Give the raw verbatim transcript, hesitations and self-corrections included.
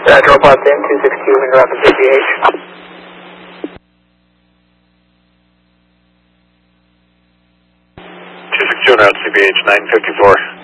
Roger, Robots in two six two, Wind Rapid J P H. two six two, route C B H nine fifty-four.